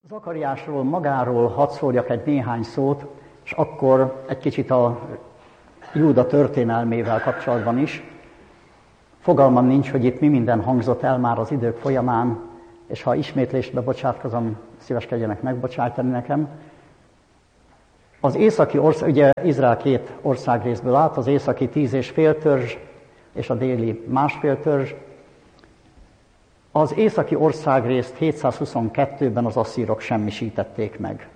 Zakariásról magáról hadd szóljak egy néhány szót, és akkor egy kicsit a Júda történelmével kapcsolatban is. Fogalmam nincs, hogy itt mi minden hangzott el már az idők folyamán, és ha ismétlésbe bocsátkozom, szíveskedjenek megbocsájtani nekem. Az északi ország, ugye Izrael két országrészből állt, az északi 10,5 törzs, és a déli 1,5 törzs. Az északi országrészt 722-ben az asszírok semmisítették meg.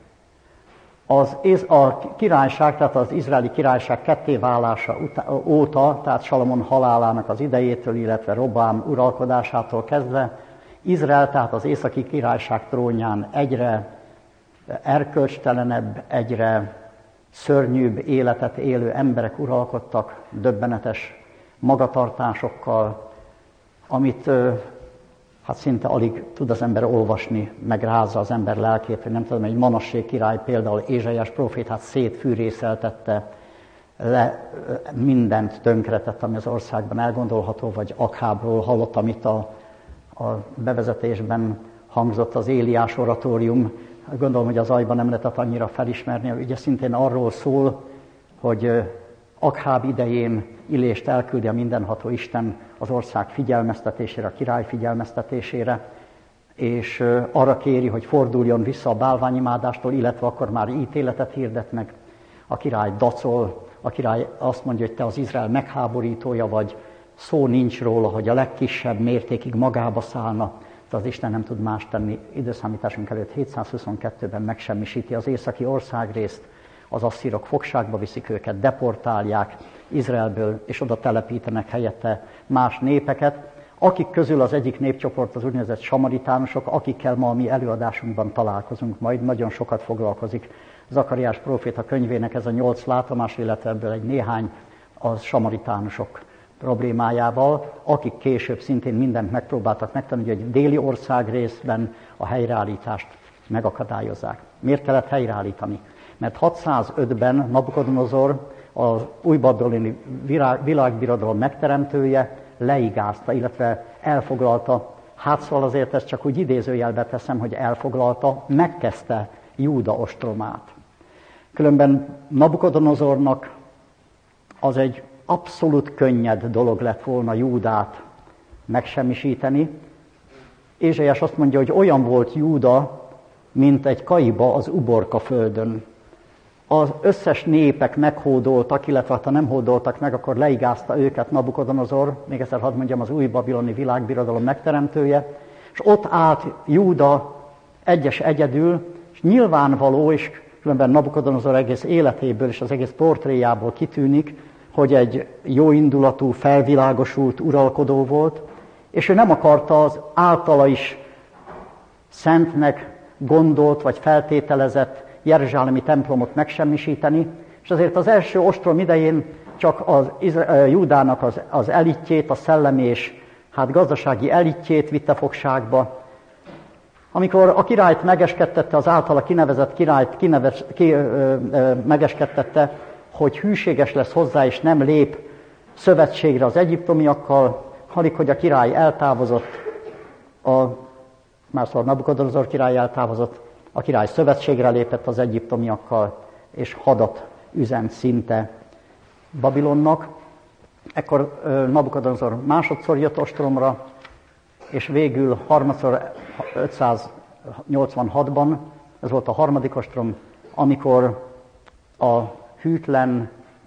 A királyság, tehát az izraeli királyság kettéválása óta, tehát Salamon halálának az idejétől, illetve Robám uralkodásától kezdve, Izrael, tehát az északi királyság trónján egyre erkölcstelenebb, egyre szörnyűbb életet élő emberek uralkodtak, döbbenetes magatartásokkal, amit hát szinte alig tud az ember olvasni, megrázza az ember lelkét, hogy nem tudom, egy Manassé király például Ézsaiás prófétát szétfűrészeltette, mindent tönkretett, ami az országban elgondolható, vagy Akhábról hallottam itt a bevezetésben hangzott az Éliás oratórium. Gondolom, hogy az ajban nem lehetett annyira felismerni, ugye szintén arról szól, hogy Akháb idején Illést elküldi a mindenható Isten az ország figyelmeztetésére, a király figyelmeztetésére, és arra kéri, hogy forduljon vissza a bálványimádástól, illetve akkor már ítéletet hirdet meg. A király dacol, a király azt mondja, hogy te az Izrael megháborítója vagy, szó nincs róla, hogy a legkisebb mértékig magába szállna, de az Isten nem tud más tenni. Időszámításunk előtt 722-ben megsemmisíti az északi országrészt, az asszírok fogságba viszik őket, deportálják Izraelből, és oda telepítenek helyette más népeket, akik közül az egyik népcsoport az úgynevezett samaritánusok, akikkel ma a mi előadásunkban találkozunk, majd nagyon sokat foglalkozik Zakariás próféta könyvének ez a 8 látomás, illetve ebből egy néhány az samaritánusok problémájával, akik később szintén mindent megpróbáltak megtenni, hogy egy déli országrészben a helyreállítást megakadályozzák. Miért kellett helyreállítani? Mert 605-ben Nabukodonozor, az új babiloni világbirodalom megteremtője leigázta, illetve elfoglalta, hát szóval azért ezt csak úgy idézőjelbe teszem, hogy elfoglalta, megkezdte Júda ostromát. Különben Nabukodonozornak az egy abszolút könnyed dolog lett volna Júdát megsemmisíteni. Ézsaiás azt mondja, hogy olyan volt Júda, mint egy kaiba az uborka földön. Az összes népek meghódoltak, illetve ha nem hódoltak meg, akkor leigázta őket Nabukodonozor, még egyszer hadd mondjam, az új babiloni világbirodalom megteremtője, és ott állt Júda egyedül, és nyilvánvaló, és különben Nabukodonozor egész életéből és az egész portréjából kitűnik, hogy egy jóindulatú, felvilágosult uralkodó volt, és ő nem akarta az általa is szentnek gondolt vagy feltételezett jeruzsálemi templomot megsemmisíteni, és azért az első ostrom idején csak Júdának az elitjét, a szellemi és gazdasági elitjét vitte fogságba. Amikor a királyt megeskedtette, az általa kinevezett királyt megeskedtette, hogy hűséges lesz hozzá, és nem lép szövetségre az egyiptomiakkal, alig, hogy a király eltávozott, másszor Nabukodonozor király eltávozott, a király szövetségre lépett az egyiptomiakkal, és hadat üzent szinte Babilonnak. Ekkor Nabukodonozor másodszor jött ostromra, és végül harmadszor 586-ban, ez volt a harmadik ostrom, amikor a hűtlen,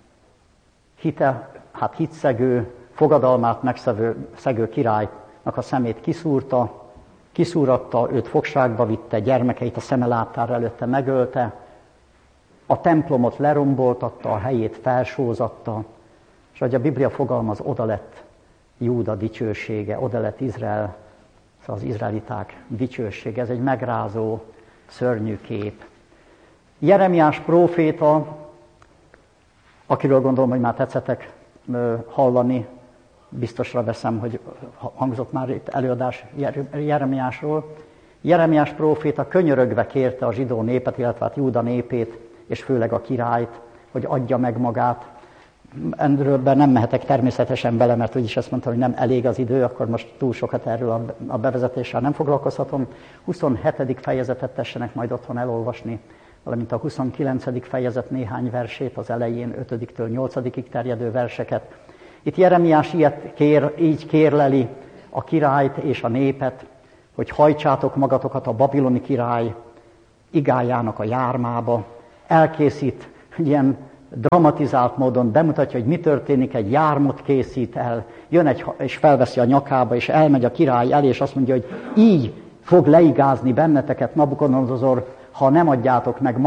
hitszegő, fogadalmát megszegő királynak a szemét kiszúratta, őt fogságba vitte, gyermekeit a szeme láttára előtte megölte, a templomot leromboltatta, a helyét felsózatta, és ahogy a Biblia fogalmaz, oda lett Júda dicsősége, oda lett Izrael, az izraeliták dicsősége. Ez egy megrázó, szörnyű kép. Jeremiás próféta, akiről gondolom, hogy már tetszettek hallani, biztosra veszem, hogy hangzott már itt előadás Jeremiásról. Jeremiás próféta könyörögve kérte a zsidó népet, illetve Júda népét, és főleg a királyt, hogy adja meg magát. erről nem mehetek természetesen bele, mert úgyis azt mondtam, hogy nem elég az idő, akkor most túl sokat erről a bevezetéssel nem foglalkozhatom. 27. fejezetet tessenek majd otthon elolvasni, valamint a 29. fejezet néhány versét, az elején 5-től 8-ig terjedő verseket. Itt Jeremiás így kérleli a királyt és a népet, hogy hajtsátok magatokat a babiloni király igájának a jármába. Elkészít ilyen dramatizált módon, bemutatja, hogy mi történik, egy jármot készít el, jön és felveszi a nyakába, és elmegy a király elé, és azt mondja, hogy így fog leigázni benneteket Nabukodonozor, ha nem adjátok meg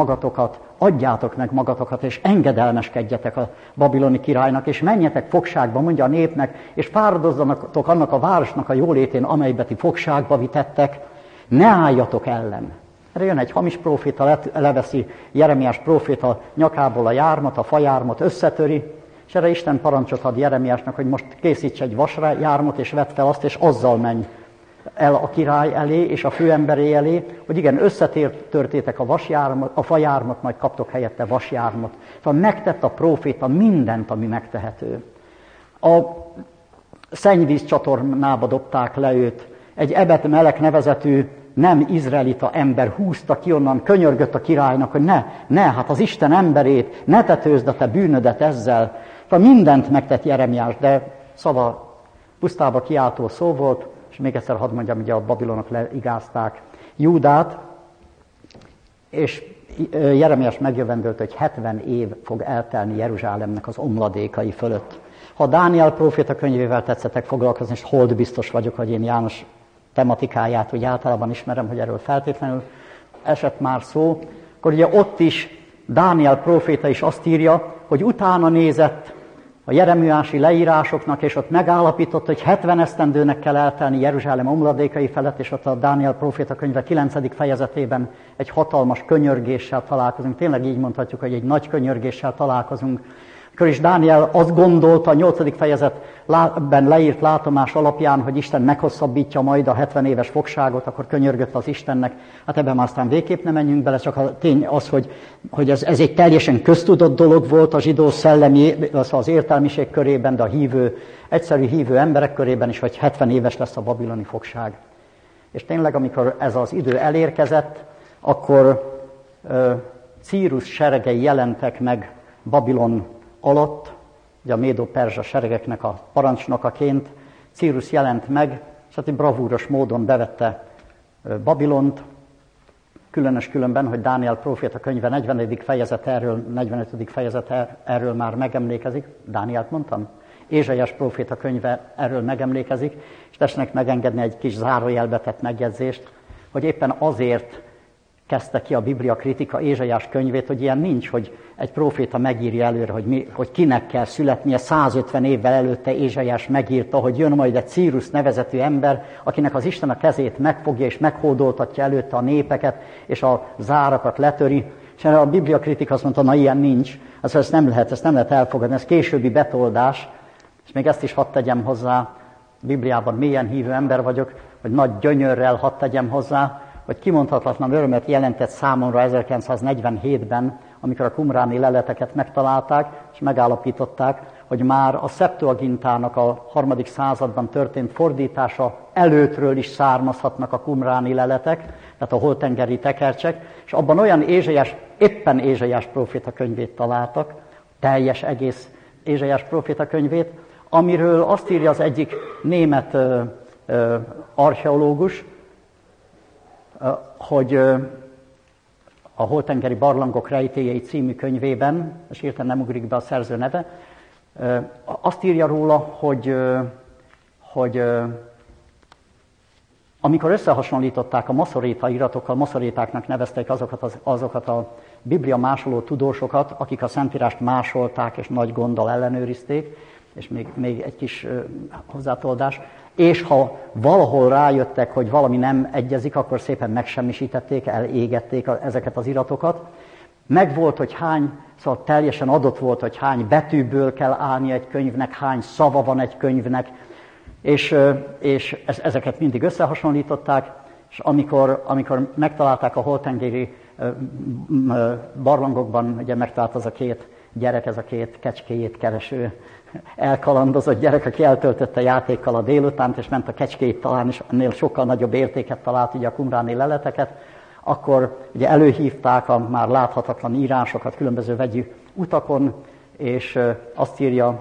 magatokat, és engedelmeskedjetek a babiloni királynak, és menjetek fogságba, mondja a népnek, és fáradozzatok annak a városnak a jólétén, amelybe ti fogságba vitettek, ne álljatok ellen. Erre jön egy hamis próféta, leveszi Jeremiás próféta nyakából a jármat, a fajármot összetöri, és erre Isten parancsot ad Jeremiásnak, hogy most készíts egy vasjármot, és vedd fel azt, és azzal menj el a király elé, és a főemberé elé, hogy igen, összetörtétek a fajármot, majd kaptok helyette vasjármot. Szóval megtett a próféta mindent, ami megtehető. A szennyvíz csatornába dobták le őt, egy Ebed Melek nevezetű nem izraelita ember húzta ki onnan, könyörgött a királynak, hogy ne, hát az Isten emberét, ne tetőzd a te bűnödet ezzel. Szóval mindent megtett Jeremiás, de szava pusztába kiáltó szó volt, és még egyszer hadd mondjam, ugye a babilonok leigázták Júdát, és Jeremiás megjövendölt, hogy 70 év fog eltelni Jeruzsálemnek az omladékai fölött. Ha Dániel próféta könyvével tetszettek foglalkozni, és hold biztos vagyok, hogy én János tematikáját, hogy általában ismerem, hogy erről feltétlenül esett már szó, akkor ugye ott is Dániel próféta is azt írja, hogy utána nézett a jeremiási leírásoknak, és ott megállapított, hogy 70 esztendőnek kell eltelni Jeruzsálem omladékai felett, és ott a Dániel próféta könyve 9. fejezetében egy hatalmas könyörgéssel találkozunk. Tényleg így mondhatjuk, hogy egy nagy könyörgéssel találkozunk. Akkor is Dániel azt gondolta a 8. fejezetben leírt látomás alapján, hogy Isten meghosszabbítja majd a 70 éves fogságot, akkor könyörgött az Istennek. Hát ebben már aztán végképp nem menjünk bele, csak a tény az, hogy ez egy teljesen köztudott dolog volt a zsidó szellemi, az értelmiség körében, de a egyszerű hívő emberek körében is, hogy 70 éves lesz a babiloni fogság. És tényleg, amikor ez az idő elérkezett, akkor Círus seregei jelentek meg Babilon alatt, ugye a médo-perzsa seregeknek a parancsnokaként, Círus jelent meg, és hát egy bravúros módon bevette Babilont, különös különben, hogy Dániel próféta könyve 45. fejezet erről már megemlékezik, Dánielt mondtam? Ézsaiás próféta könyve erről megemlékezik, és tessenek megengedni egy kis zárójelbe tett megjegyzést, hogy éppen azért kezdte ki a Biblia kritika Ézsaiás könyvét, hogy ilyen nincs, hogy egy próféta megírja előre, hogy kinek kell születnie. 150 évvel előtte Ézsaiás megírta, hogy jön majd egy Círus nevezetű ember, akinek az Isten a kezét megfogja és meghódoltatja előtte a népeket, és a zárakat letöri. És erre a Biblia kritika azt mondta, na ilyen nincs, ezt nem lehet elfogadni, ez későbbi betoldás, és még ezt is hadd tegyem hozzá, Bibliában mélyen hívő ember vagyok, hogy nagy gyönyörrel hadd tegyem hozzá, hogy kimondhatatlan örömet jelentett számomra 1947-ben, amikor a qumráni leleteket megtalálták, és megállapították, hogy már a Septuagintának a 3. században történt fordítása előttről is származhatnak a qumráni leletek, tehát a holtengeri tekercsek, és abban olyan éppen Ézsaiás próféta könyvét találtak, teljes egész Ézsaiás próféta könyvét, amiről azt írja az egyik német archeológus, hogy a Holtengeri barlangok rejtélyei című könyvében, és hirtelen nem ugrik be a szerző neve, azt írja róla, hogy amikor összehasonlították a maszoréta iratokkal, maszorétáknak nevezték azokat a Biblia másoló tudósokat, akik a Szentírást másolták és nagy gonddal ellenőrizték, és még egy kis hozzátoldás, és ha valahol rájöttek, hogy valami nem egyezik, akkor szépen megsemmisítették, elégették ezeket az iratokat. Megvolt, hogy szóval teljesen adott volt, hogy hány betűből kell állni egy könyvnek, hány szava van egy könyvnek, és ezeket mindig összehasonlították, és amikor megtalálták a holtengeri barlangokban, ugye megtalált az a 2 gyerek, ez a két kecskéjét kereső elkalandozott gyerek, aki eltöltötte játékkal a délutánt, és ment a kecskéjét találni, és ennél sokkal nagyobb értéket talált ugye a qumráni leleteket, akkor ugye előhívták a már láthatatlan írásokat különböző vegyi utakon, és azt írja,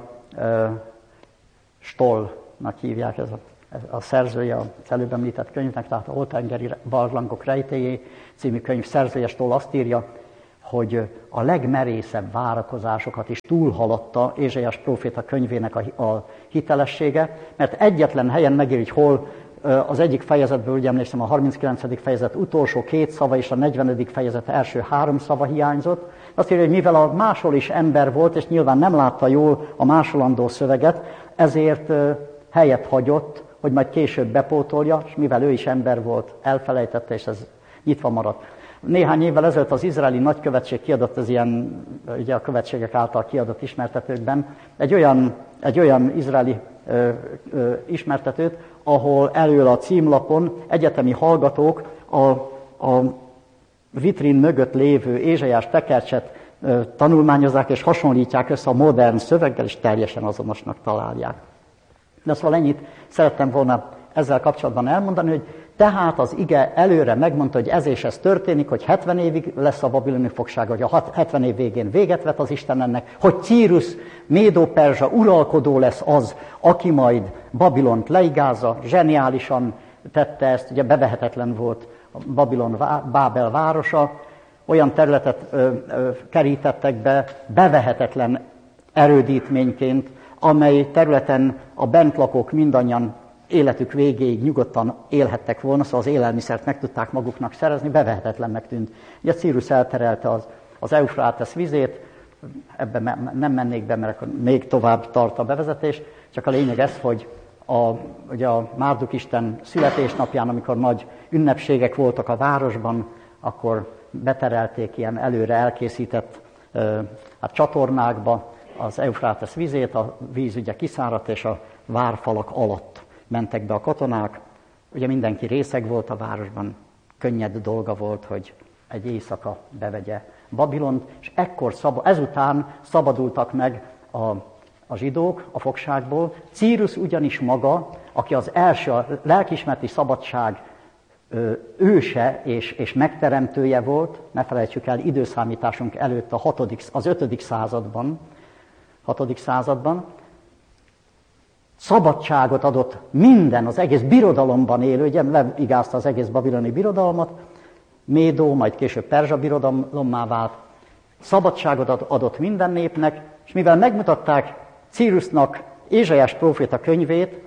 Stollnak hívják, ez a szerzője az előbb említett könyvnek, tehát a Holtengeri barlangok rejtélyé című könyv szerzője, Stoll azt írja, hogy a legmerészebb várakozásokat is túlhaladta Ézsaiás próféta könyvének a hitelessége, mert egyetlen helyen megír, hogy hol az egyik fejezetből, ugye emlékszem, a 39. fejezet utolsó 2 szava és a 40. fejezet első 3 szava hiányzott. Azt írja, hogy mivel a másol is ember volt, és nyilván nem látta jól a másolandó szöveget, ezért helyet hagyott, hogy majd később bepótolja, és mivel ő is ember volt, elfelejtette, és ez nyitva maradt. Néhány évvel ezelőtt az izraeli nagykövetség kiadott, az ilyen, ugye a követségek által kiadott ismertetőkben, egy olyan izraeli ismertetőt, ahol elől a címlapon egyetemi hallgatók a vitrin mögött lévő Ézsaiás tekercset tanulmányozzák és hasonlítják össze a modern szöveggel, és teljesen azonosnak találják. De szóval ennyit szerettem volna ezzel kapcsolatban elmondani, hogy tehát az ige előre megmondta, hogy ez és ez történik, hogy 70 évig lesz a babiloni fogság, hogy a 70 év végén véget vet az Isten ennek, hogy Círus Médó-Perzsa uralkodó lesz az, aki majd Babilont leigázza, zseniálisan tette ezt, ugye bevehetetlen volt a Babilon, Bábel városa, olyan területet kerítettek be bevehetetlen erődítményként, amely területen a bentlakók mindannyian életük végéig nyugodtan élhettek volna, szóval az élelmiszert meg tudták maguknak szerezni, bevehetetlennek tűnt. Ugye Círus elterelte az Eufrátesz vizét, ebben nem mennék be, mert akkor még tovább tart a bevezetés, csak a lényeg ez, hogy ugye a Márduk Isten születésnapján, amikor nagy ünnepségek voltak a városban, akkor beterelték ilyen előre elkészített csatornákba az Eufrátesz vizét, a víz ugye kiszáradt, és a várfalak alatt mentek be a katonák. Ugye mindenki részeg volt a városban, könnyed dolga volt, hogy egy éjszaka bevegye Babilont, és ezután szabadultak meg a zsidók a fogságból. Círus ugyanis maga, aki az első, a lelkiismereti szabadság őse és megteremtője volt, ne felejtsük el, időszámításunk előtt az 5. században, 6. században, szabadságot adott az egész birodalomban élő, ugye leigázta az egész babiloni birodalmat, Médó, majd később Perzsa birodalommá vált, szabadságot adott minden népnek, és mivel megmutatták Círusnak Ézsaiás próféta könyvét,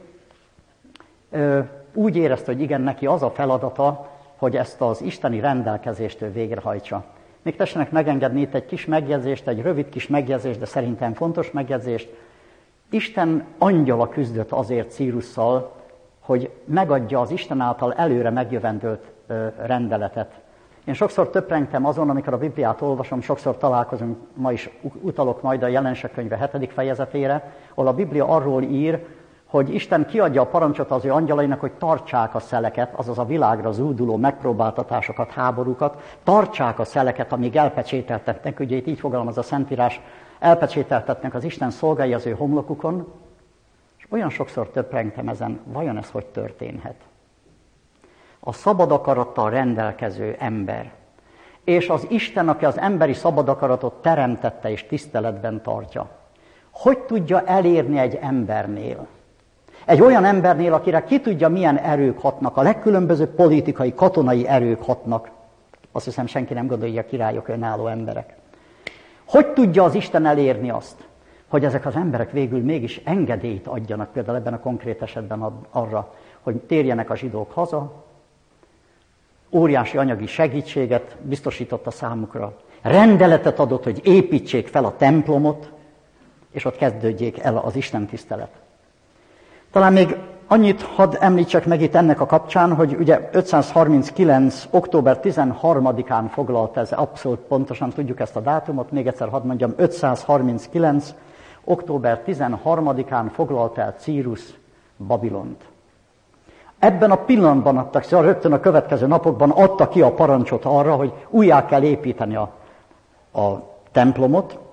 úgy érezte, hogy igen, neki az a feladata, hogy ezt az isteni rendelkezést ő végrehajtsa. Még tessenek megengedni itt egy kis megjegyzést, egy rövid kis megjegyzést, de szerintem fontos megjegyzést. Isten angyala küzdött azért Círusszal, hogy megadja az Isten által előre megjövendőlt rendeletet. Én sokszor töprengtem azon, amikor a Bibliát olvasom, sokszor találkozunk, ma is utalok majd a Jelenések könyve 7. fejezetére, ahol a Biblia arról ír, hogy Isten kiadja a parancsot az ő angyalainak, hogy tartsák a szeleket, azaz a világra zúduló megpróbáltatásokat, háborúkat, tartsák a szeleket, amíg elpecsételtetnek, ugye itt így fogalmaz a Szentírás, elpecsételtetnek az Isten szolgái az ő homlokukon, és olyan sokszor töprengtem ezen, vajon ez hogy történhet? A szabad akarattal rendelkező ember, és az Isten, aki az emberi szabad akaratot teremtette és tiszteletben tartja, hogy tudja elérni egy embernél? Egy olyan embernél, akire ki tudja, milyen erők hatnak, a legkülönbözőbb politikai, katonai erők hatnak. Azt hiszem, senki nem gondolja, hogy a királyok önálló emberek. Hogy tudja az Isten elérni azt, hogy ezek az emberek végül mégis engedélyt adjanak, például ebben a konkrét esetben arra, hogy térjenek a zsidók haza, óriási anyagi segítséget biztosított a számukra, rendeletet adott, hogy építsék fel a templomot, és ott kezdődjék el az Isten tisztelet. Talán még annyit hadd említsek meg itt ennek a kapcsán, hogy ugye 539. október 13-án foglalt ez, abszolút pontosan tudjuk ezt a dátumot, még egyszer hadd mondjam, 539. október 13-án foglalt el Círus Babilont. Ebben a pillanatban adtak, szóval rögtön a következő napokban adta ki a parancsot arra, hogy újjá kell építeni a templomot,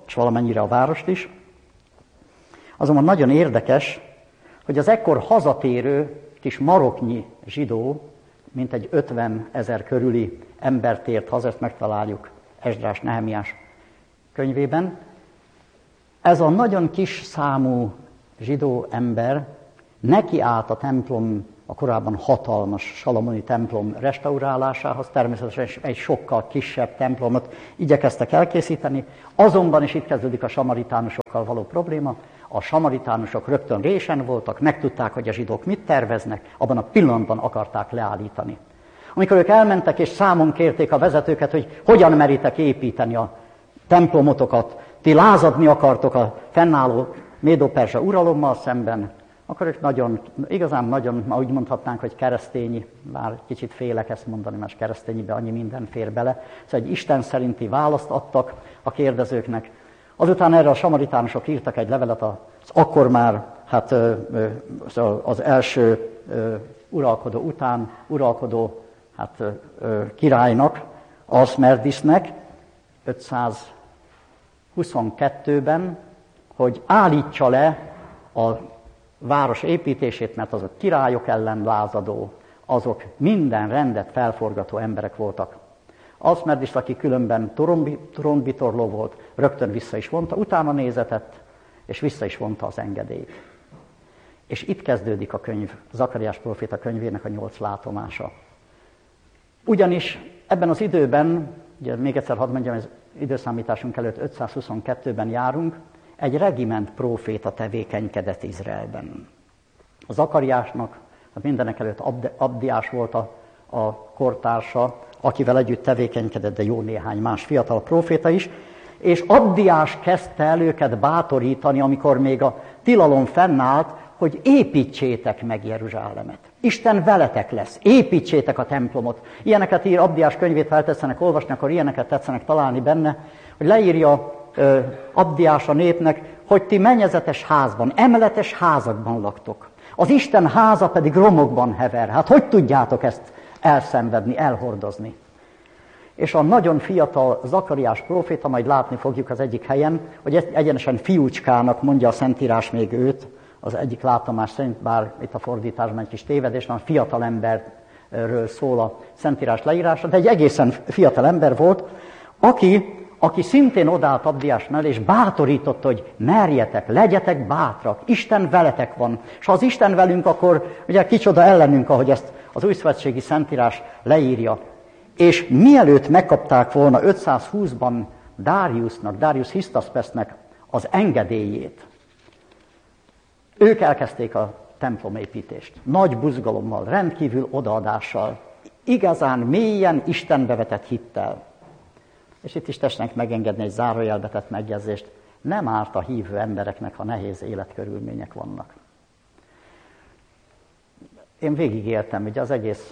és valamennyire a várost is. Azonban nagyon érdekes, hogy az ekkor hazatérő kis maroknyi zsidó, mintegy 50 000 körüli ember tért haza, ezt megtaláljuk Esdrás, Nehemiás könyvében. Ez a nagyon kis számú zsidó ember nekiállt a templom, a korábban hatalmas salamoni templom restaurálásához, természetesen egy sokkal kisebb templomot igyekeztek elkészíteni, azonban is itt kezdődik a samaritánusokkal való probléma. A samaritánusok rögtön résen voltak, megtudták, hogy a zsidók mit terveznek, abban a pillanatban akarták leállítani. Amikor ők elmentek és számon kérték a vezetőket, hogy hogyan meritek építeni a templomotokat, ti lázadni akartok a fennálló médo-perzsa uralommal szemben, akkor ők igazán nagyon, úgy mondhatnánk, hogy keresztényi, bár kicsit félek ezt mondani, mert keresztényibe annyi minden fér bele. Szóval egy Isten szerinti választ adtak a kérdezőknek. Azután erre a samaritánusok írtak egy levelet az akkor már, az első uralkodó után uralkodó királynak, Alszmerdisnek 522-ben, hogy állítsa le a város építését, mert azok királyok ellen lázadó, azok minden rendet felforgató emberek voltak. Alszmerdis, aki különben trónbitorló volt, rögtön vissza is vonta, utána nézetett, és vissza is vonta az engedélyt. És itt kezdődik a könyv, Zakariás próféta könyvének a 8 látomása. Ugyanis ebben az időben, ugye még egyszer hadd mondjam, ez időszámításunk előtt 522-ben járunk, egy regiment próféta tevékenykedett Izraelben. A Zakariásnak mindenek előtt Abdiás volt a kortársa, akivel együtt tevékenykedett, de jó néhány más fiatal próféta is, és Abdiás kezdte el őket bátorítani, amikor még a tilalom fennállt, hogy építsétek meg Jeruzsálemet. Isten veletek lesz, építsétek a templomot. Ilyeneket ír, Abdiás könyvét feltetszenek olvasni, akkor ilyeneket tetszenek találni benne, hogy leírja Abdiás a népnek, hogy ti mennyezetes házban, emeletes házakban laktok. Az Isten háza pedig romokban hever. Hát hogy tudjátok ezt elszenvedni, elhordozni? És a nagyon fiatal Zakariás próféta, majd látni fogjuk az egyik helyen, hogy egyenesen fiúcskának mondja a Szentírás még őt, az egyik látomás szerint, bár itt a fordításban egy kis tévedés, a fiatal emberről szól a Szentírás leírása, de egy egészen fiatal ember volt, aki szintén odállt Abdiás mellé, és bátorította, hogy merjetek, legyetek bátrak, Isten veletek van. És ha az Isten velünk, akkor ugye kicsoda ellenünk, ahogy ezt az újszövetségi Szentírás leírja. És mielőtt megkapták volna 520-ban Darius Hisztaszpesznek az engedélyét, ők elkezdték a templomépítést. Nagy buzgalommal, rendkívül odaadással, igazán mélyen Istenbe vetett hittel. És itt is tessenek megengedni egy zárójelbe tett megjegyzést. Nem árt a hívő embereknek, ha nehéz életkörülmények vannak. Én végigéltem ugye az egész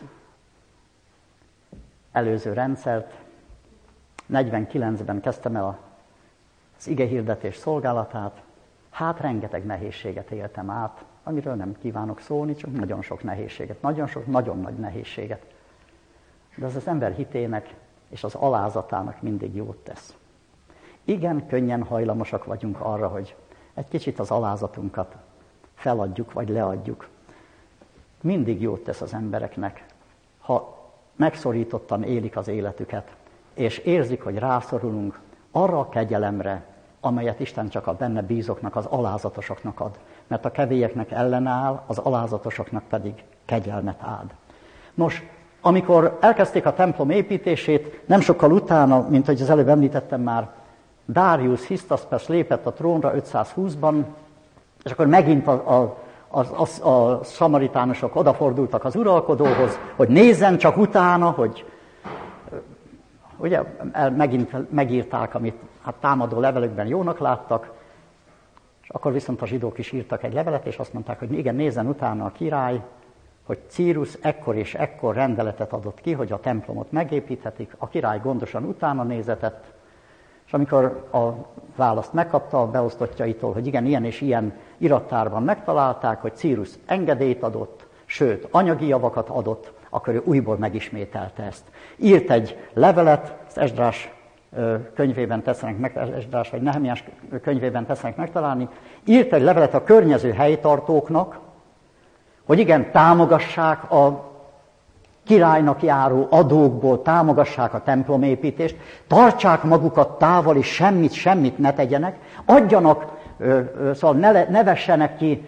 előző rendszert. 49-ben kezdtem el az igehirdetés szolgálatát. Hát rengeteg nehézséget éltem át, amiről nem kívánok szólni, csak nagyon sok nehézséget, nagyon nagy nehézséget. De ez az ember hitének és az alázatának mindig jót tesz. Igen, könnyen hajlamosak vagyunk arra, hogy egy kicsit az alázatunkat feladjuk vagy leadjuk. Mindig jót tesz az embereknek, ha megszorítottan élik az életüket, és érzik, hogy rászorulunk arra a kegyelemre, amelyet Isten csak a benne bízóknak, az alázatosoknak ad. Mert a kevélyeknek ellenáll, az alázatosoknak pedig kegyelmet ad. Nos, amikor elkezdték a templom építését, nem sokkal utána, mint ahogy az előbb említettem már, Darius Hisztaszpesz lépett a trónra 520-ban, és akkor megint a szamaritánusok odafordultak az uralkodóhoz, hogy nézzen csak utána, hogy ugye megint megírták, amit támadó levelükben jónak láttak, és akkor viszont a zsidók is írtak egy levelet, és azt mondták, hogy igen, nézzen utána a király, hogy Círus ekkor és ekkor rendeletet adott ki, hogy a templomot megépíthetik, a király gondosan utána nézetett, és amikor a választ megkapta a beosztottjaitól, hogy igen, ilyen és ilyen irattárban megtalálták, hogy Círus engedélyt adott, sőt, anyagi javakat adott, akkor ő újból megismételte ezt. Írt egy levelet, az Esdrás könyvében tetszenek Esdrás vagy Nehemiás könyvében tetszenek megtalálni, írt egy levelet a környező helytartóknak, hogy igen, támogassák a királynak járó adókból, támogassák a templomépítést, tartsák magukat távol, és semmit ne tegyenek, adjanak, szóval ne vessenek ki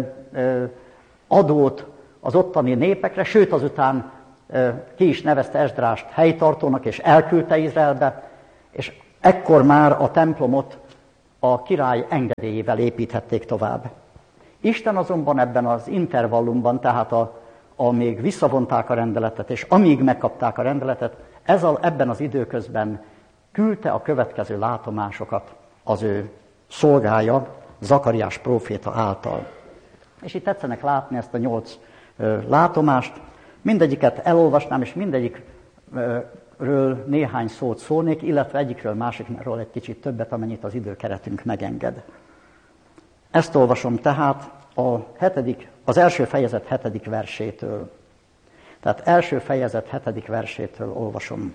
adót az ottani népekre, sőt azután ki is nevezte Esdrást helytartónak, és elküldte Izraelbe, és ekkor már a templomot a király engedélyével építhették tovább. Isten azonban ebben az intervallumban, tehát amíg visszavonták a rendeletet, és amíg megkapták a rendeletet, ebben az időközben küldte a következő látomásokat az ő szolgája, Zakariás próféta által. És itt tetszenek látni ezt a 8 látomást, mindegyiket elolvasnám, és mindegyikről néhány szót szólnék, illetve egyikről másikról egy kicsit többet, amennyit az időkeretünk megenged. Ezt olvasom tehát az első fejezet 7. versétől. Tehát első fejezet 7. versétől olvasom.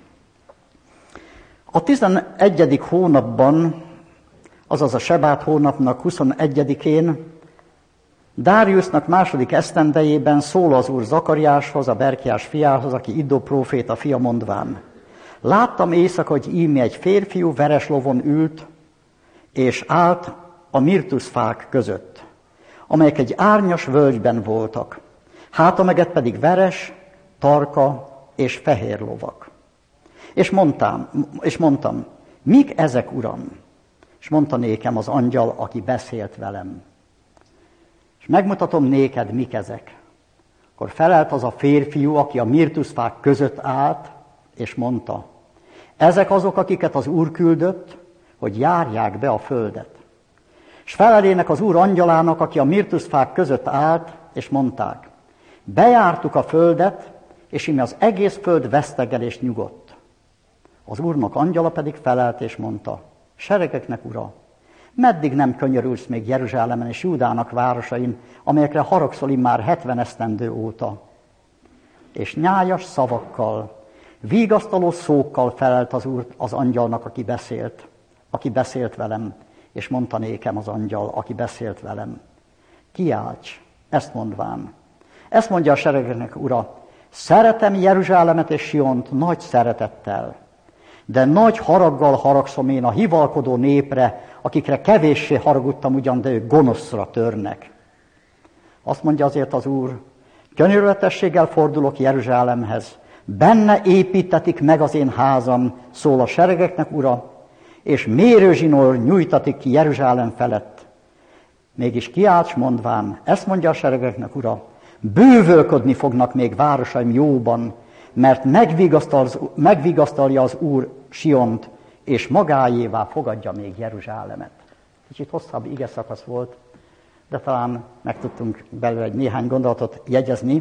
A 11. hónapban, azaz a Sebát hónapnak 21-én, Dáriusznak második esztendejében szól az Úr Zakariáshoz, a Berkiás fiához, aki Iddó próféta fia, mondván: láttam éjszaka, hogy íme egy férfiú veres lovon ült, és állt a mirtuszfák között, amelyek egy árnyas völgyben voltak. Háta meget pedig veres, tarka és fehér lovak. És mondtam, mik ezek, Uram? És mondta nékem az angyal, aki beszélt velem. És megmutatom néked, mik ezek. Akkor felelt az a férfiú, aki a mirtuszfák között állt, és mondta: ezek azok, akiket az Úr küldött, hogy járják be a földet. És felelének az Úr angyalának, aki a mirtuszfák között állt, és mondták: bejártuk a földet, és íme az egész föld vesztegel és nyugodt. Az Úrnak angyala pedig felelt, és mondta: seregeknek Ura, meddig nem könyörülsz még Jeruzsálemen és Júdának városain, amelyekre haragszol immár 70 esztendő óta? És nyájas szavakkal, vigasztaló szókkal felelt az Úr az angyalnak, aki beszélt velem, és mondta nékem az angyal, aki beszélt velem: kiálts, ezt mondván. Ezt mondja a seregeknek Ura: szeretem Jeruzsálemet és Siont nagy szeretettel, de nagy haraggal haragszom én a hivalkodó népre, akikre kevéssé haragudtam ugyan, de ők gonoszra törnek. Azt mondja azért az Úr: könyörületességgel fordulok Jeruzsálemhez, benne építetik meg az én házam, szól a seregeknek Ura, és mérőzsinór nyújtatik ki Jeruzsálem felett. Mégis kiálts mondván, ezt mondja a seregeknek Ura: bővölködni fognak még városaim jóban, mert megvigasztalja az Úr Siont, és magáévá fogadja még Jeruzsálemet. Kicsit hosszabb igeszakasz volt, de talán meg tudtunk belőle egy néhány gondolatot jegyezni.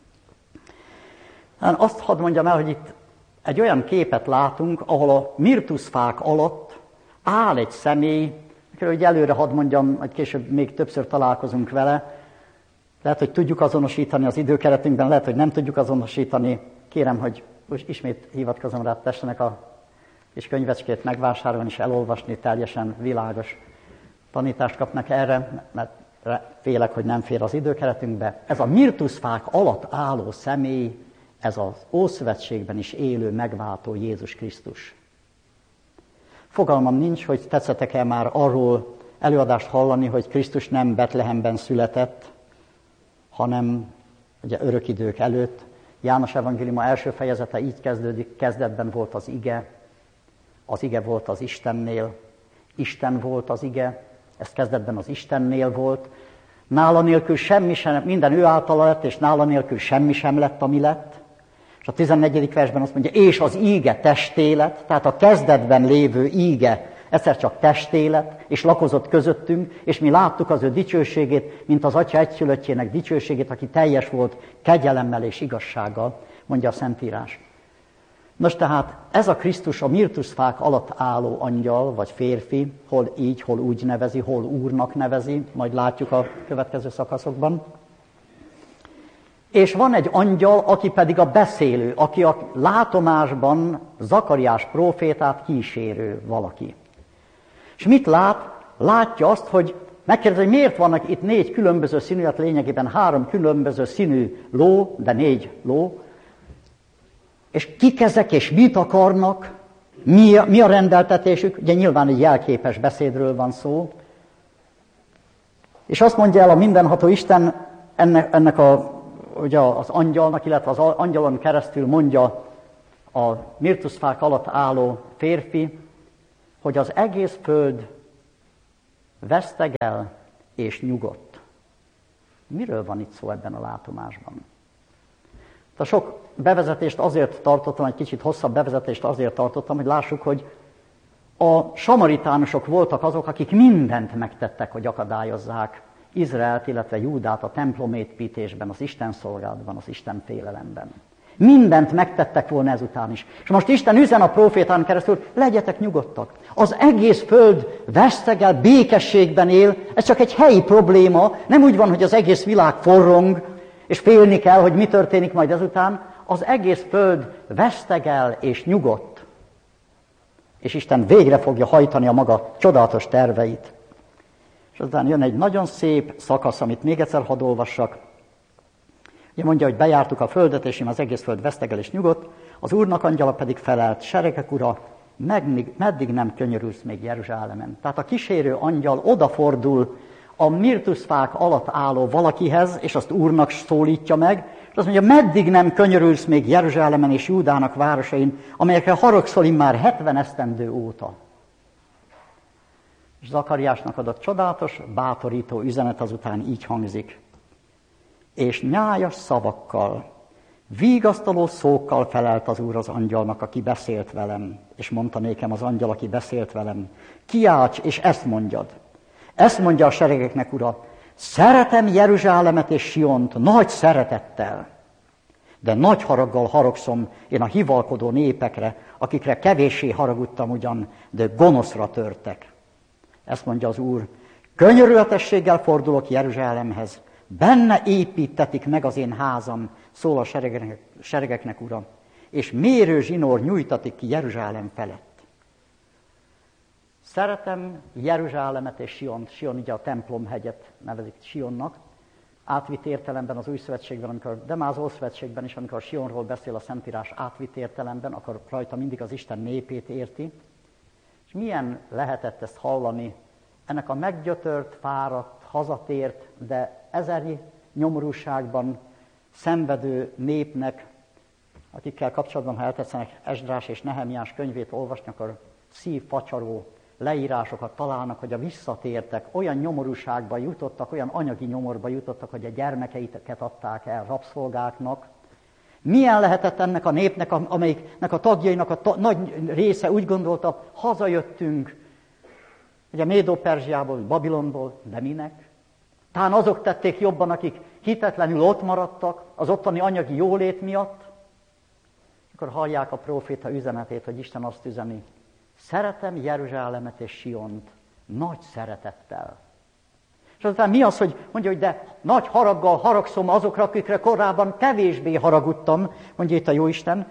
Azt hadd mondjam el, hogy itt egy olyan képet látunk, ahol a mirtuszfák alatt áll egy személy, hogy előre hadd mondjam, hogy később még többször találkozunk vele. Lehet, hogy tudjuk azonosítani az időkeretünkben, lehet, hogy nem tudjuk azonosítani. Kérem, hogy ismét hivatkozom rá, tessenek a kis könyvecskét megvásárolni és elolvasni, teljesen világos tanítást kapnak erre, mert félek, hogy nem fér az időkeretünkbe. Ez a mirtuszfák alatt álló személy, ez az Ószövetségben is élő megváltó Jézus Krisztus. Fogalmam nincs, hogy tetszettek-e már arról előadást hallani, hogy Krisztus nem Betlehemben született, hanem ugye örök idők előtt. János evangéliuma első fejezete így kezdődik: kezdetben volt az ige volt az Istennél, Isten volt az ige, ez kezdetben az Istennél volt. Nála nélkül semmi sem, minden ő általa lett, és nála nélkül semmi sem lett, ami lett. És a 14. versben azt mondja: és az íge testé lett, tehát a kezdetben lévő íge egyszer csak testé lett, és lakozott közöttünk, és mi láttuk az ő dicsőségét, mint az Atya egyszülöttjének dicsőségét, aki teljes volt kegyelemmel és igazsággal, mondja a Szentírás. Nos, tehát ez a Krisztus a mirtuszfák alatt álló angyal, vagy férfi, hol így, hol úgy nevezi, hol Úrnak nevezi, majd látjuk a következő szakaszokban. És van egy angyal, aki pedig a beszélő, aki a látomásban Zakariás prófétát kísérő valaki. És mit lát? Látja azt, hogy megkérdezi, hogy miért vannak itt 4 különböző színű, hát lényegében 3 különböző színű ló, de 4 ló, és kik ezek, és mit akarnak, mi a rendeltetésük, ugye nyilván egy jelképes beszédről van szó, és azt mondja el a mindenható Isten ennek ugye az angyalnak, illetve az angyalon keresztül mondja a mirtuszfák alatt álló férfi, hogy az egész föld vesztegel és nyugodt. Miről van itt szó ebben a látomásban? A sok bevezetést azért tartottam, egy kicsit hosszabb bevezetést azért tartottam, hogy lássuk, hogy a samaritánusok voltak azok, akik mindent megtettek, hogy akadályozzák Izraelt, illetve Júdát a templomépítésben, az Isten szolgálatban, az Isten félelemben. Mindent megtettek volna ezután is. És most Isten üzen a prófétán keresztül, legyetek nyugodtak. Az egész föld vesztegel, békességben él, ez csak egy helyi probléma, nem úgy van, hogy az egész világ forrong, és félni kell, hogy mi történik majd ezután. Az egész föld vesztegel és nyugodt. És Isten végre fogja hajtani a maga csodálatos terveit. És aztán jön egy nagyon szép szakasz, amit még egyszer hadd olvassak. Ugye mondja, hogy bejártuk a földet, és az egész föld vesztegel és nyugodt, az Úrnak angyala pedig felelt, seregek ura, meddig nem könyörülsz még Jeruzsálemen? Tehát a kísérő angyal odafordul a mirtuszfák alatt álló valakihez, és azt Úrnak szólítja meg, és azt mondja, meddig nem könyörülsz még Jeruzsálemen és Júdának városain, amelyekre haragszol immár 70 esztendő óta. És Zakariásnak adott csodálatos, bátorító üzenet azután így hangzik. És nyájas szavakkal, vigasztaló szókkal felelt az Úr az angyalnak, aki beszélt velem, és mondta nékem az angyal, aki beszélt velem, kiálts, és ezt mondjad. Ezt mondja a seregeknek, Ura, szeretem Jeruzsálemet és Siont nagy szeretettel, de nagy haraggal haragszom én a hivalkodó népekre, akikre kevéssé haragudtam ugyan, de gonoszra törtek. Ezt mondja az Úr, könyörületességgel fordulok Jeruzsálemhez, benne építetik meg az én házam, szól a seregeknek, Ura, és mérő zsinór nyújtatik ki Jeruzsálem felett. Szeretem Jeruzsálemet és Siont. Sion ugye a templomhegyet nevezik Sionnak. Átvitt értelemben az Új Szövetségben, de már az Ószövetségben is, amikor Sionról beszél a Szentírás átvitt értelemben, akkor rajta mindig az Isten népét érti. És milyen lehetett ezt hallani ennek a meggyötört, fáradt, hazatért, de ezernyi nyomorúságban szenvedő népnek, akikkel kapcsolatban, ha eltetszenek Esdrás és Nehemiás könyvét olvasni, akkor szívfacsaró leírásokat találnak, hogy a visszatértek, olyan nyomorúságba jutottak, olyan anyagi nyomorba jutottak, hogy a gyermekeiket adták el rabszolgáknak. Milyen lehetett ennek a népnek, amelyiknek a tagjainak a nagy része úgy gondolta, hazajöttünk, ugye Médó-Perzsiából, Babilonból, de minek? Talán azok tették jobban, akik hitetlenül ott maradtak, az ottani anyagi jólét miatt. Akkor hallják a próféta üzenetét, hogy Isten azt üzeni, szeretem Jeruzsálemet és Siont nagy szeretettel. És aztán mi az, hogy mondja, hogy de nagy haraggal haragszom azokra, akikre korábban kevésbé haragudtam, mondja itt a Jóisten.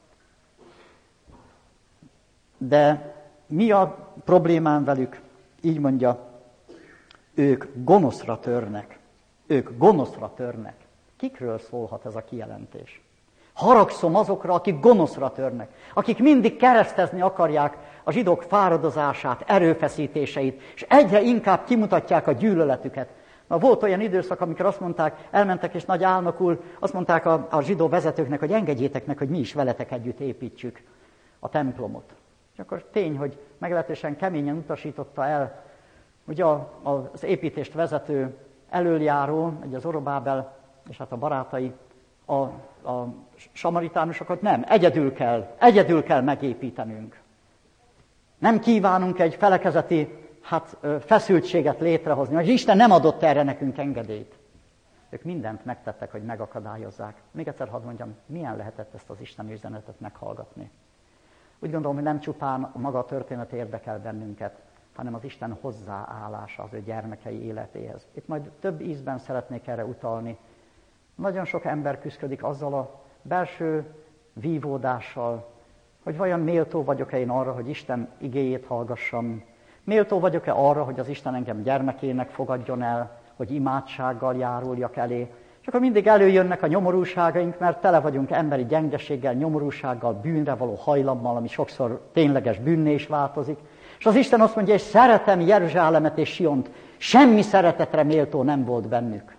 De mi a problémám velük? Így mondja, ők gonoszra törnek. Ők gonoszra törnek. Kikről szólhat ez a kijelentés? Haragszom azokra, akik gonoszra törnek, akik mindig keresztezni akarják a zsidók fáradozását, erőfeszítéseit, és egyre inkább kimutatják a gyűlöletüket. Na, volt olyan időszak, amikor azt mondták, elmentek és nagy álnokul, azt mondták a zsidó vezetőknek, hogy engedjétek meg, hogy mi is veletek együtt építsük a templomot. És akkor tény, hogy meglehetősen keményen utasította el ugye az építést vezető elöljáró, ugye az Zorobábel és hát a barátai, a samaritánusokat nem, egyedül kell megépítenünk. Nem kívánunk egy felekezeti feszültséget létrehozni, hogy Isten nem adott erre nekünk engedélyt. Ők mindent megtettek, hogy megakadályozzák. Még egyszer hadd mondjam, milyen lehetett ezt az Isten üzenetet meghallgatni. Úgy gondolom, hogy nem csupán a maga történet érdekel bennünket, hanem az Isten hozzáállása az ő gyermekei életéhez. Itt majd több ízben szeretnék erre utalni, Nagyon sok ember küszködik azzal a belső vívódással, hogy vajon méltó vagyok-e én arra, hogy Isten igéjét hallgassam, méltó vagyok-e arra, hogy az Isten engem gyermekének fogadjon el, hogy imádsággal járuljak elé. És akkor mindig előjönnek a nyomorúságaink, mert tele vagyunk emberi gyengeséggel, nyomorúsággal, bűnre való hajlammal, ami sokszor tényleges bűnné is változik. És az Isten azt mondja, hogy szeretem Jeruzsálemet és Siont, semmi szeretetre méltó nem volt bennük.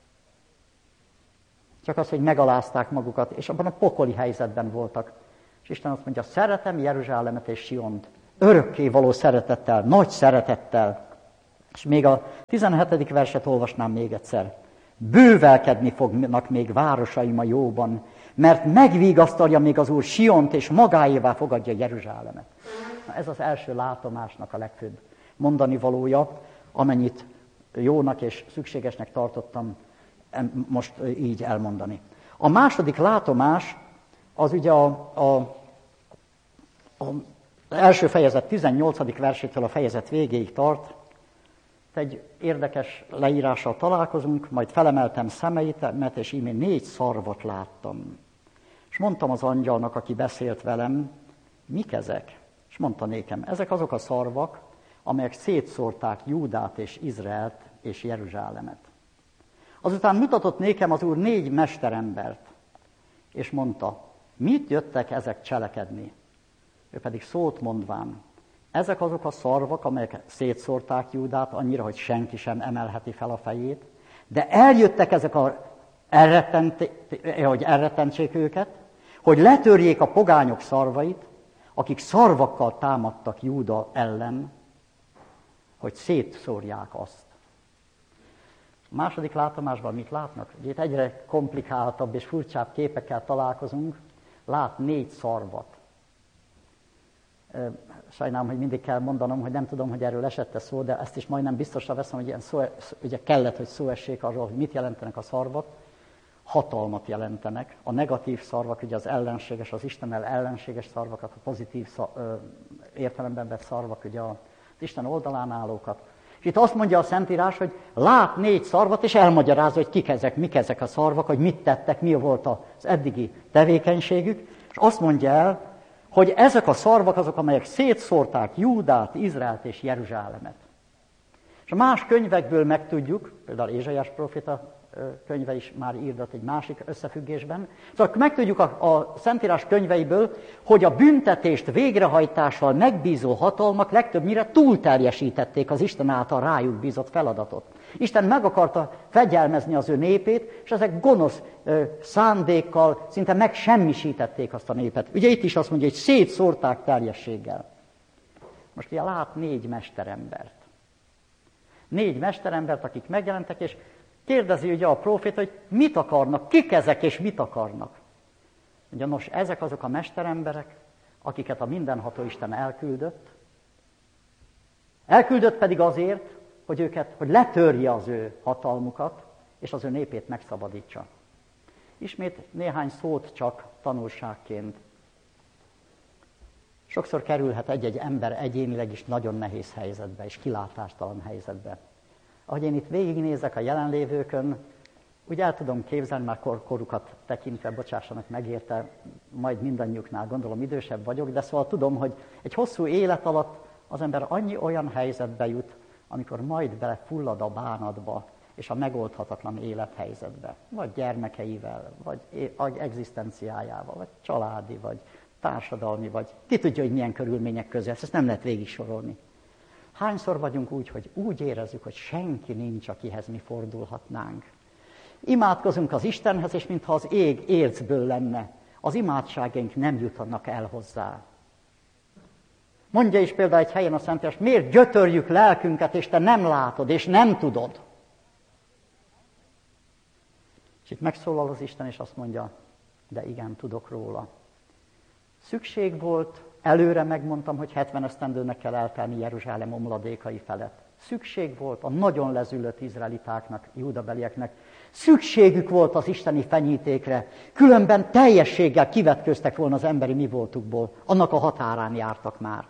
Csak az, hogy megalázták magukat, és abban a pokoli helyzetben voltak. És Isten azt mondja, szeretem Jeruzsálemet és Siont, örökké való szeretettel, nagy szeretettel. És még a 17. verset olvasnám még egyszer. Bővelkedni fognak még városaim a jóban, mert megvigasztalja még az Úr Siont, és magáévá fogadja Jeruzsálemet. Na, ez az első látomásnak a legfőbb mondani valója, amennyit jónak és szükségesnek tartottam most így elmondani. A második látomás az ugye az első fejezet 18. versétől a fejezet végéig tart. Egy érdekes leírással találkozunk, majd felemeltem szemeimet, és íme 4 szarvat láttam. És mondtam az angyalnak, aki beszélt velem, mik ezek? És mondta nékem, ezek azok a szarvak, amelyek szétszórták Júdát és Izraelt és Jeruzsálemet. Azután mutatott nékem az Úr 4 mesterembert, és mondta, mit jöttek ezek cselekedni? Ő pedig szólt mondván, ezek azok a szarvak, amelyek szétszórták Júdát annyira, hogy senki sem emelheti fel a fejét, de eljöttek ezek hogy elrettentsék őket, hogy letörjék a pogányok szarvait, akik szarvakkal támadtak Júda ellen, hogy szétszórják azt. A második látomásban mit látnak? Ugye itt egyre komplikáltabb és furcsább képekkel találkozunk. Lát 4 szarvat. Sajnálom, hogy mindig kell mondanom, hogy nem tudom, hogy erről esett-e szó, de ezt is majdnem biztosra veszem, hogy ilyen ugye kellett, hogy szó essék arról, hogy mit jelentenek a szarvak. Hatalmat jelentenek. A negatív szarvak, ugye az ellenséges, az Istennel ellenséges szarvakat, a pozitív értelemben vett szarvak, ugye az Isten oldalán állókat. És itt azt mondja a Szentírás, hogy lát 4 szarvat, és elmagyarázza, hogy kik ezek, mik ezek a szarvak, hogy mit tettek, mi volt az eddigi tevékenységük. És azt mondja el, hogy ezek a szarvak azok, amelyek szétszórták Júdát, Izraelt és Jeruzsálemet. És a más könyvekből megtudjuk, például Ézsaiás próféta könyve is már írdat egy másik összefüggésben, szóval megtudjuk a Szentírás könyveiből, hogy a büntetést végrehajtással megbízó hatalmak legtöbbnyire túlteljesítették az Isten által rájuk bízott feladatot. Isten meg akarta fegyelmezni az ő népét, és ezek gonosz szándékkal szinte megsemmisítették azt a népet. Ugye itt is azt mondja, hogy szétszórták teljességgel. Most ugye lát 4 mesterembert. 4 mesterembert, akik megjelentek, és kérdezi ugye a próféta, hogy mit akarnak, kik ezek és mit akarnak. Ugye nos, ezek azok a mesteremberek, akiket a mindenható Isten elküldött. Elküldött pedig azért, hogy letörje az ő hatalmukat, és az ő népét megszabadítsa. Ismét néhány szót csak tanulságként. Sokszor kerülhet egy-egy ember egyénileg is nagyon nehéz helyzetbe, és kilátástalan helyzetbe. Ahogy én itt végignézek a jelenlévőkön, úgy el tudom képzelni, már korukat tekintve, bocsássanak meg érte, majd mindannyiuknál gondolom idősebb vagyok, de szóval tudom, hogy egy hosszú élet alatt az ember annyi olyan helyzetbe jut, amikor majd belefullad a bánatba és a megoldhatatlan élethelyzetbe. Vagy gyermekeivel, vagy egzisztenciájával, vagy családi, vagy társadalmi, vagy ki tudja, hogy milyen körülmények között, ezt nem lehet végig sorolni. Hányszor vagyunk úgy, hogy úgy érezzük, hogy senki nincs, akihez mi fordulhatnánk. Imádkozunk az Istenhez, és mintha az ég ércből lenne, az imádságaink nem juthatnak el hozzá. Mondja is például egy helyen a Szentírás, miért gyötörjük lelkünket, és te nem látod, és nem tudod? És itt megszólal az Isten, és azt mondja, de igen, tudok róla. Szükség volt, előre megmondtam, hogy 70 esztendőnek kell eltelni Jeruzsálem omladékai felett. Szükség volt a nagyon lezüllött izraelitáknak, júdabelieknek. Szükségük volt az isteni fenyítékre, különben teljességgel kivetköztek volna az emberi mi voltukból. Annak a határán jártak már.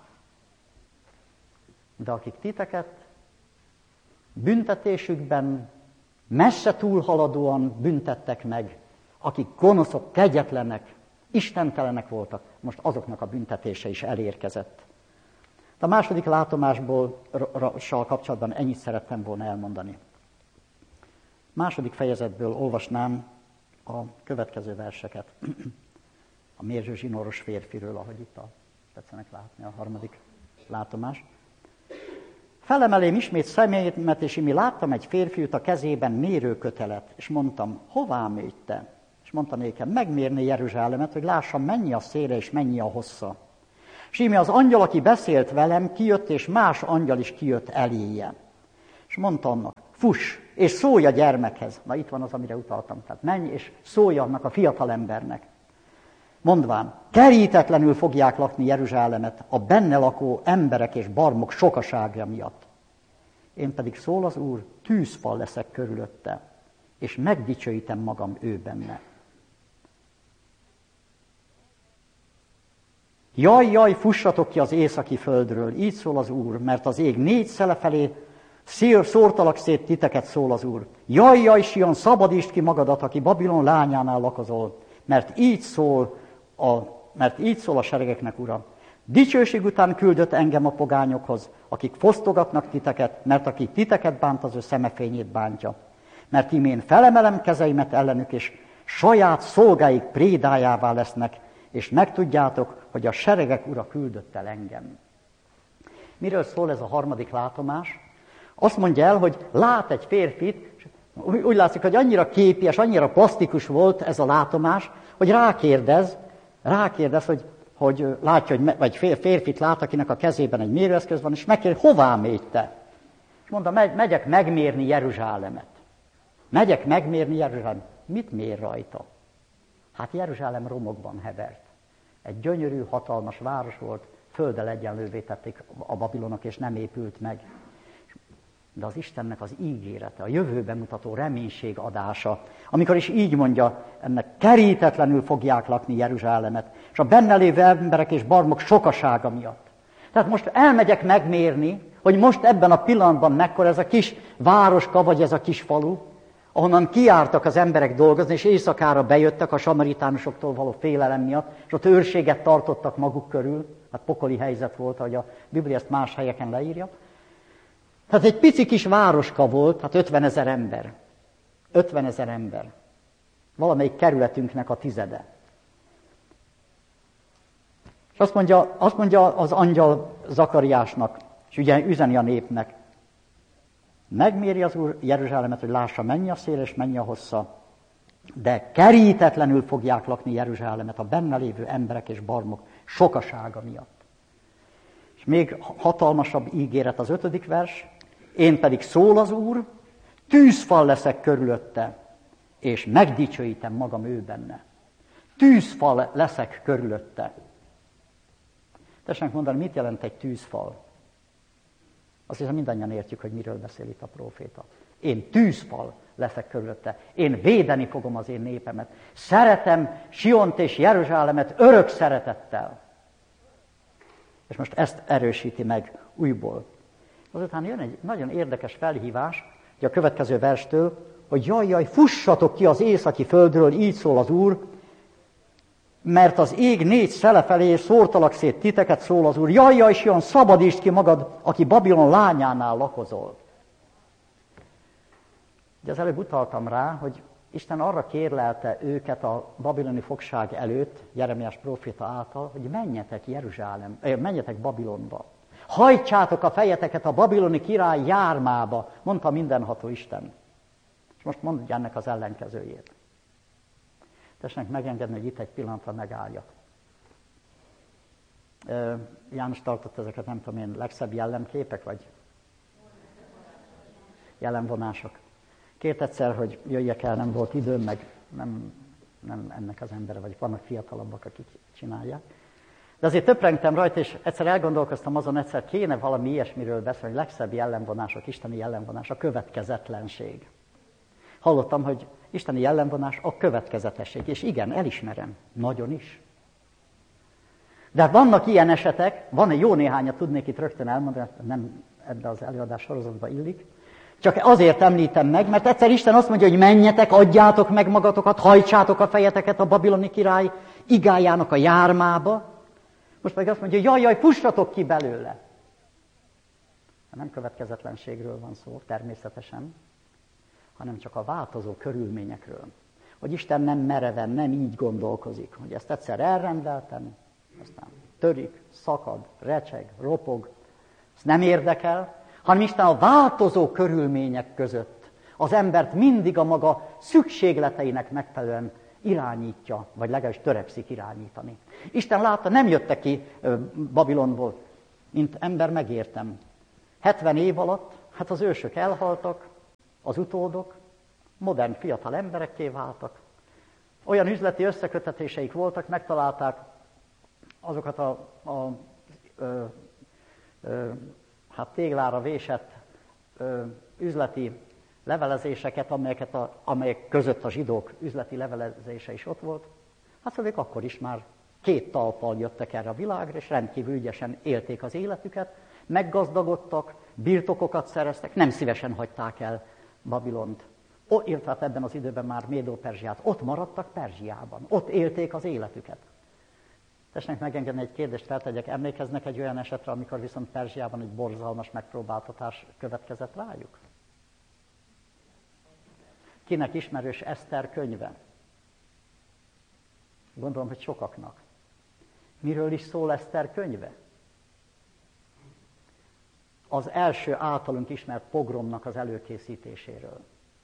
De akik titeket büntetésükben, messze túlhaladóan büntettek meg, akik gonoszok, kegyetlenek, istentelenek voltak, most azoknak a büntetése is elérkezett. De a második látomásból kapcsolatban ennyit szerettem volna elmondani. Második fejezetből olvasnám a következő verseket. A mérzső zsinoros férfiről, ahogy itt tetszenek látni a harmadik látomás. Felemelém ismét személymet, és imi láttam egy férfiút a kezében mérőkötelet, és mondtam, hová mégy te? És mondta nékem, megmérni Jeruzsálemet, hogy lássam, mennyi a széle és mennyi a hossza. És íme az angyal, aki beszélt velem, kijött, és más angyal is kijött eléje. És mondta annak, fuss, és szólj a gyermekhez. Na itt van az, amire utaltam. Tehát menj, és szólj annak a fiatal embernek. Mondván, kerítetlenül fogják lakni Jeruzsálemet a benne lakó emberek és barmok sokasága miatt. Én pedig szól az Úr, tűzfal leszek körülötte, és megdicsőítem magam ő benne. Jaj, jaj, fussatok ki az északi földről, így szól az Úr, mert az ég 4 szele felé szórtalak szét titeket, szól az Úr. Jaj, jaj, Sion, szabadítsd ki magadat, aki Babilon lányánál lakozol, mert így szól a seregeknek Ura. Dicsőség után küldött engem a pogányokhoz, akik fosztogatnak titeket, mert aki titeket bánt, az ő szemefényét bántja. Mert én felemelem kezeimet ellenük, és saját szolgáik prédájává lesznek, és megtudjátok, hogy a seregek Ura küldött el engem. Miről szól ez a harmadik látomás? Azt mondja el, hogy lát egy férfit, és úgy látszik, hogy annyira képies, annyira plastikus volt ez a látomás, hogy rákérdez, hogy látja, vagy férfit lát, akinek a kezében egy mérőeszköz van, és megkérdezi, hová mégy te? És mondta, megyek megmérni Jeruzsálemet. Megyek megmérni Jeruzsálemet. Mit mér rajta? Hát Jeruzsálem romokban hevert. Egy gyönyörű, hatalmas város volt, földdel egyenlővé tették a babilonok, és nem épült meg. De az Istennek az ígérete, a jövőben mutató reménység adása, amikor is így mondja, ennek kerítetlenül fogják lakni Jeruzsálemet, és a benne lévő emberek és barmok sokasága miatt. Tehát most elmegyek megmérni, hogy most ebben a pillanatban mekkora ez a kis városka, vagy ez a kis falu, ahonnan kijártak az emberek dolgozni, és éjszakára bejöttek a samaritánusoktól való félelem miatt, és ott őrséget tartottak maguk körül, hát pokoli helyzet volt, ahogy a Biblia ezt más helyeken leírja. Tehát egy pici kis városka volt, hát 50 000 ember. 50 000 ember. Valamelyik kerületünknek a 10. És azt mondja az angyal Zakariásnak, és ugye üzeni a népnek, megméri az Úr Jeruzsálemet, hogy lássa, mennyi a szél és mennyi a hossza, de kerítetlenül fogják lakni Jeruzsálemet a benne lévő emberek és barmok sokasága miatt. És még hatalmasabb ígéret az 5. vers, én pedig szól az Úr, tűzfal leszek körülötte, és megdicsőítem magam ő benne. Tűzfal leszek körülötte. Tessenek mondani, mit jelent egy tűzfal? Azt hiszem, mindannyian értjük, hogy miről beszél itt a próféta. Én tűzfal leszek körülötte. Én védeni fogom az én népemet. Szeretem Siont és Jeruzsálemet örök szeretettel. És most ezt erősíti meg újból. Azután jön egy nagyon érdekes felhívás, hogy a következő verstől, hogy jaj, fussatok ki az északi földről, így szól az Úr, mert az ég 4 szele felé szórtalak szét titeket, szól az Úr. Jaj, Sion, szabadítsd ki magad, aki Babilon lányánál lakozol. Ugye az előbb utaltam rá, hogy Isten arra kérlelte őket a babiloni fogság előtt, Jeremiás próféta által, hogy menjetek Babilonba. Hajtsátok a fejeteket a babiloni király jármába, mondta mindenható Isten. És most mondja ennek az ellenkezőjét. Tessenek megengedni, hogy itt egy pillanatra megálljak. János tartott ezeket, nem tudom én, legszebb jellemképek, vagy jellemvonások. Kért egyszer, hogy jöjjek el, nem volt időm, meg nem ennek az embere vagyok, vannak fiatalabbak, akik csinálják. De azért töprengtem rajta, és egyszer elgondolkoztam azon, egyszer kéne valami ilyesmiről beszélni, hogy legszebb jellemvonások, isteni jellemvonás, a következetlenség. Hallottam, hogy isteni jellemvonás a következetesség, és igen, elismerem, nagyon is. De vannak ilyen esetek, van egy jó néhányat tudnék itt rögtön elmondani, nem ebbe az előadás sorozatba illik, Csak azért említem meg, mert egyszer Isten azt mondja, hogy menjetek, adjátok meg magatokat, hajtsátok a fejeteket a babiloni király igájának a jármába. Most pedig azt mondja, jaj, fussatok ki belőle. Nem következetlenségről van szó, természetesen, hanem csak a változó körülményekről. Hogy Isten nem mereven, nem így gondolkozik, hogy ezt egyszer elrendeltem, aztán törik, szakad, recseg, ropog, ez nem érdekel, hanem Isten a változó körülmények között az embert mindig a maga szükségleteinek megfelelően irányítja, vagy legalábbis törekszik irányítani. Isten látta, nem jöttek ki Babilonból, mint ember megértem. 70 év alatt, hát az ősök elhaltak, az utódok, modern fiatal emberekké váltak. Olyan üzleti összekötetéseik voltak, megtalálták azokat hát téglára vésett üzleti levelezéseket, amelyek között a zsidók üzleti levelezése is ott volt. Hát szóval ők akkor is már 2 talppal jöttek erre a világra, és rendkívül ügyesen élték az életüket, meggazdagodtak, birtokokat szereztek, nem szívesen hagyták el Babilont. Illetve ebben az időben már Médó-Perzsiát. Ott maradtak Perzsiában, ott élték az életüket. Tessék megengedni egy kérdést feltegyek, emlékeznek egy olyan esetre, amikor viszont Perzsiában egy borzalmas megpróbáltatás következett rájuk? Kinek ismerős Eszter könyve? Gondolom, hogy sokaknak. Miről is szól Eszter könyve? Az első általunk ismert pogromnak az előkészítéséről.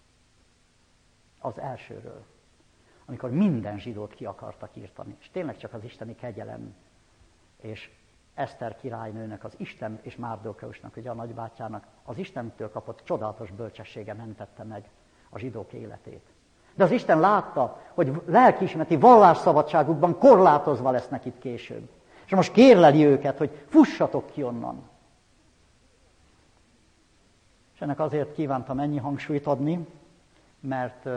Az elsőről. Amikor minden zsidót ki akartak írtani. És tényleg csak az isteni kegyelem és Eszter királynőnek, az Isten és Márdókeusnak, ugye a nagybátyjának, az Istentől kapott csodálatos bölcsessége mentette meg a zsidók életét. De az Isten látta, hogy lelkiismereti vallásszabadságukban korlátozva lesznek itt később. És most kérleli őket, hogy fussatok ki onnan. És ennek azért kívántam ennyi hangsúlyt adni, mert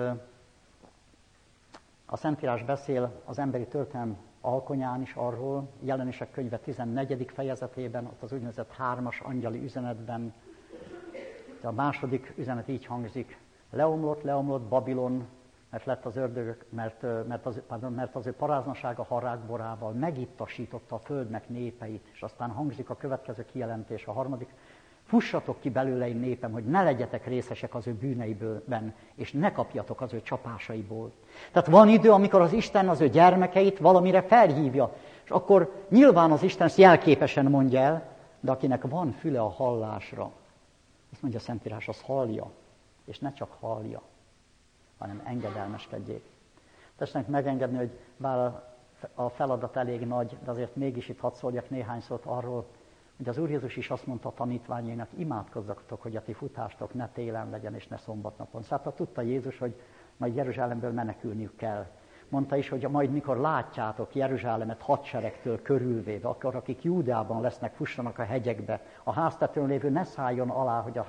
a Szentírás beszél az emberi történelem alkonyán is arról, Jelenések könyve 14. fejezetében, ott az úgynevezett 3-as angyali üzenetben, a második üzenet így hangzik: leomlott Babilon, mert lett az ördögök, mert az ő paráznasága harákborával megittasította a földnek népeit, és aztán hangzik a következő kijelentés, a 3. Fussatok ki belőle, én népem, hogy ne legyetek részesek az ő bűneiből, és ne kapjatok az ő csapásaiból. Tehát van idő, amikor az Isten az ő gyermekeit valamire felhívja, és akkor nyilván az Isten ezt jelképesen mondja el, de akinek van füle a hallásra, azt mondja a Szentírás, az hallja, és ne csak hallja, hanem engedelmeskedjék. Tessenek megengedni, hogy bár a feladat elég nagy, de azért mégis itt hadd szóljak néhány szót arról, hogy az Úr Jézus is azt mondta a tanítványainak, imádkozzatok, hogy a ti futástok ne télen legyen és ne szombatnapon. Szóval tudta Jézus, hogy majd Jeruzsálemből menekülniük kell. Mondta is, hogy majd mikor látjátok Jeruzsálemet hadseregtől körülvéve, akkor akik Júdeában lesznek, fussanak a hegyekbe, a háztetőn lévő ne szálljon alá, hogy a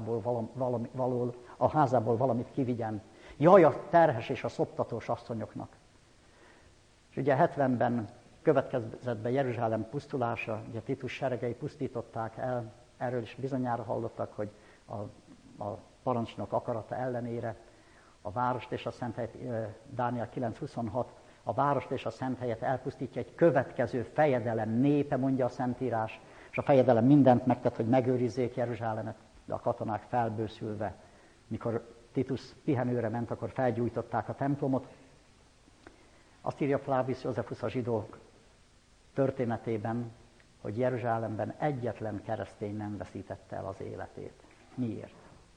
házából valamit kivigyen. Jaj, a terhes és a szoptatós asszonyoknak. És ugye 70-ben következett be Jeruzsálem pusztulása, ugye Titus seregei pusztították el, erről is bizonyára hallottak, hogy a parancsnok akarata ellenére a várost és a Szenthelyet, Dániel 9.26, a várost és a Szenthelyet elpusztítja egy következő fejedelem népe, mondja a Szentírás, és a fejedelem mindent megtett, hogy megőrizzék Jeruzsálemet, de a katonák felbőszülve, mikor Titus pihenőre ment, akkor felgyújtották a templomot. Azt írja Flavius Josephus a zsidók történetében, hogy Jeruzsálemben egyetlen keresztény nem veszítette el az életét. Miért?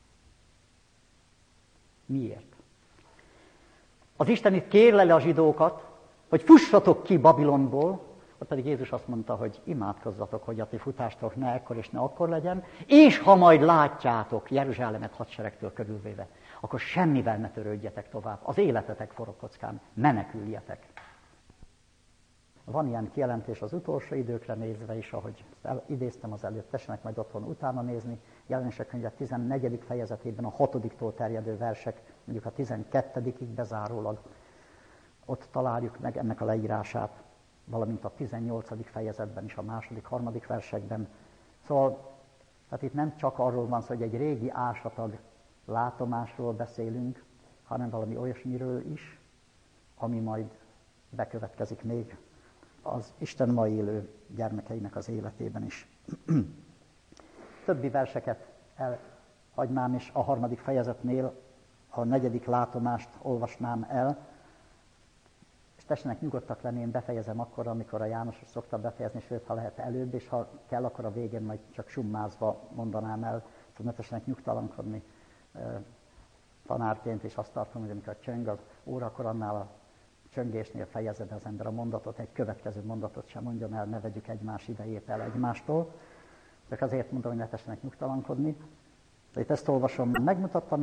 Miért? Az Isten itt kérleli a zsidókat, hogy fussatok ki Babilonból, ott pedig Jézus azt mondta, hogy imádkozzatok, hogy a ti futástok ne ekkor és ne akkor legyen, és ha majd látjátok Jeruzsálemet hadseregtől körülvéve, akkor semmivel ne törődjetek tovább. Az életetek forog kockán, meneküljetek. Van ilyen kijelentés az utolsó időkre nézve is, ahogy idéztem az előtt, tessenek majd otthon utána nézni. Jelenések könyve 14. fejezetében a 6-tól terjedő versek, mondjuk a 12-ig bezárólag, ott találjuk meg ennek a leírását, valamint a 18. fejezetben is, a 2., 3. versekben. Szóval, tehát itt nem csak arról van szó, hogy egy régi ásatag látomásról beszélünk, hanem valami olyasmiről is, ami majd bekövetkezik még az Isten ma élő gyermekeinek az életében is. Többi verseket elhagynám, és a 3. fejezetnél a 4. látomást olvasnám el, és tessenek nyugodtak lenni, én befejezem akkor, amikor a János szokta befejezni, sőt, ha lehet előbb, és ha kell, akkor a végén majd csak summázva mondanám el, szóval ne tessenek nyugtalankodni tanárként, és azt tartom, hogy amikor csöng az óra, akkor annál a csöngésnél fejezze be az ember a mondatot, egy következő mondatot sem mondjon el, ne vegyük egymás idejét el egymástól. Csak azért mondom, hogy ne tessenek nyugtalankodni. De itt ezt olvasom, megmutattam